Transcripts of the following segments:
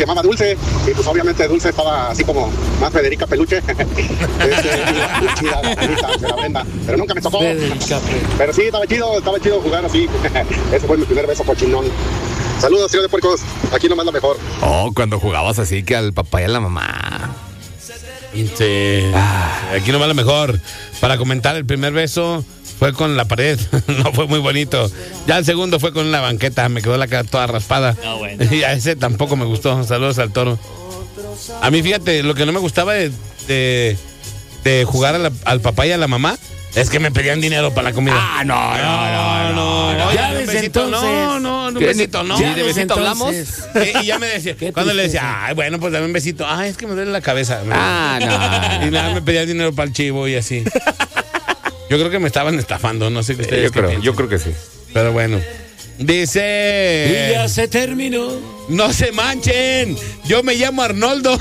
se llamaba Dulce, y pues obviamente Dulce estaba así como más Federica Peluche. Chida, bonita, de la Brenda, pero nunca me tocó. Pero sí, estaba chido jugar así. Ese fue mi primer beso cochinón. Saludos, tío de puercos, aquí nomás lo mejor. Oh, cuando jugabas así que al papá y a la mamá. Sí. Aquí nomás lo mejor. Para comentar, el primer beso fue con la pared, no fue muy bonito. Ya el segundo fue con una banqueta, me quedó la cara toda raspada. No, bueno. Y a ese tampoco me gustó. Saludos al toro. A mí, fíjate, lo que no me gustaba de jugar al papá y a la mamá es que me pedían dinero para la comida. No. Ya desde entonces. Un besito, no. Sí, de besito hablamos. Y ya me decía, cuando le decía, ay, bueno, pues dame un besito. Ay, es que me duele la cabeza. No. Y nada, me pedían dinero para el chivo y así. Yo creo que me estaban estafando, no sé qué ustedes Yo creo que sí. Pero bueno. Dice... Y ya se terminó. No se manchen. Yo me llamo Arnoldo.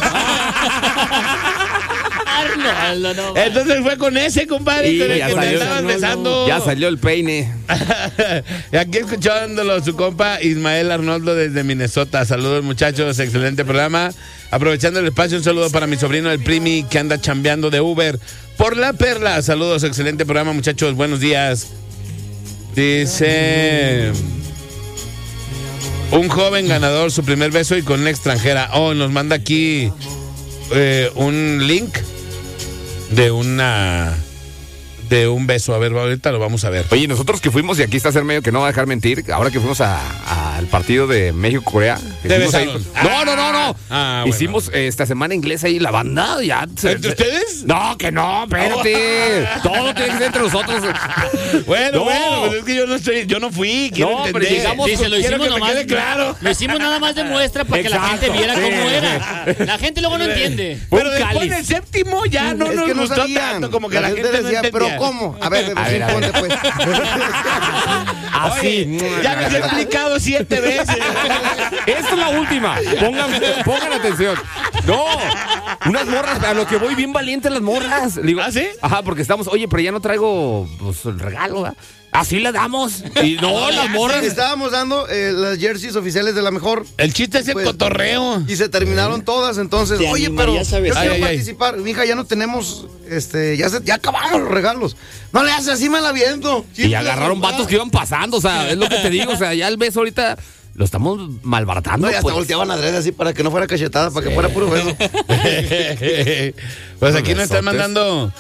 Arnoldo, no. Entonces fue con ese, compadre, Sí, con el ya que me salió. estaban besando. Ya salió el peine. Y aquí escuchándolo su compa Ismael Arnoldo desde Minnesota. Saludos, muchachos, excelente programa. Aprovechando el espacio, un saludo para mi sobrino el Primi que anda chambeando de Uber por La Perla. Saludos, excelente programa, muchachos, buenos días. Dice... Un joven ganador su primer beso y con una extranjera. Oh, nos manda aquí un link de un beso. A ver, ahorita lo vamos a ver. Oye, nosotros que fuimos, y aquí está ser medio que no va a dejar mentir, ahora que fuimos al partido de México-Corea. ¿Te besaron? No. Ah, Hicimos esta semana inglesa ahí, la banda ya. ¿Entre ustedes? No, que no, espérate. Todo tiene que ser entre nosotros. Bueno, No. pues es que yo no fui, quiero No, pero entender. llegamos- Sí, se lo Quiero hicimos que me nomás. quede claro. Lo hicimos nada más de muestra para que la Exacto. gente viera cómo Sí. era. La gente luego no entiende. Pero Un después cáliz. del séptimo ya no Es nos que no gustó sabían. tanto como que la gente no decía, entendía. ¿pero cómo? A ver, A ver, ponte pues. Así. Ya me he explicado 7 veces. Esta es la última. Pongan atención. No. Unas morras, a lo que voy bien valientes las morras. Le digo, ¿Ah, sí? Ajá, porque estamos, oye, pero ya no traigo pues, el regalo, ¿verdad? Así le damos. Y no, las morras. Estábamos dando las jerseys oficiales de la mejor El chiste es el Pues, cotorreo. y se terminaron todas, entonces, Te oye, pero animarías a yo besar. quiero Ay, ay, ay. participar. Mija, ya no tenemos, ya acabamos los regalos. No le haces, así me la viento. Y agarraron vatos que iban pasando, o sea, es lo que te digo, o sea, ya el beso ahorita lo estamos malbaratando. No, y hasta pues. volteaban adrede así para que no fuera cachetada, para que fuera puro beso. Pues aquí nos están besotes. mandando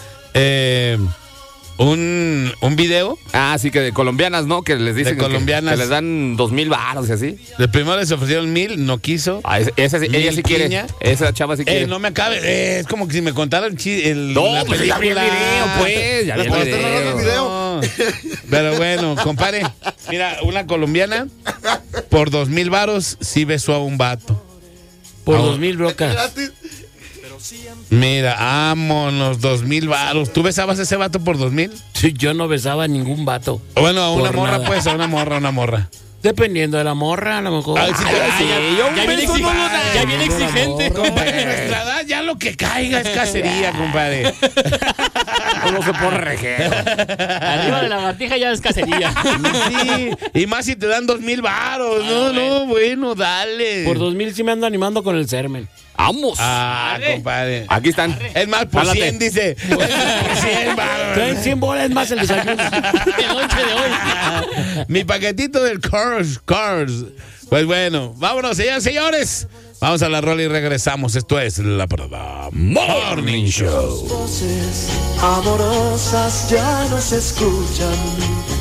un video. Ah, sí, que de colombianas, ¿no? Que les dicen De colombianas. que les dan 2,000 varos y así. De primero les ofrecieron 1,000, no quiso. Ah, ella sí Mil quiere. piña. Esa chava sí quiere. No me acabe. Es como que si me contaran No, la pues ya vi el película. video, pues. Ya vi el Para estar narrando el video. video. No. Pero bueno, compadre. Mira, una colombiana por 2,000 varos sí besó a un vato. Por Ah, 2,000 brocas. Gratis. Mira, vámonos, 2,000 varos. ¿Tú besabas a ese vato por 2,000? Sí, yo no besaba a ningún vato. Bueno, a una Por morra, nada. pues, a una morra. Dependiendo de la morra, a lo mejor. Ay, sí, yo un ya viene beso no lo da. ya viene exigente. Compadre, en nuestra edad ya lo que caiga es cacería, compadre. No se pone rejero. Arriba de la batija ya es cacería. Sí, y más si te dan 2,000 varos. No, bueno, dale. Por 2,000 sí me ando animando con el sermen. Vamos. Compadre. Aquí están. Es más, por Jálate. 100, dice. Por 100 varos. Traen 100 bolas más el desayuno. El lonche de hoy. Mi paquetito del Cars. Pues bueno, vámonos, señores. Vamos a la rola y regresamos. Esto es La Parada Morning Show. Voces amorosas ya no se escuchan.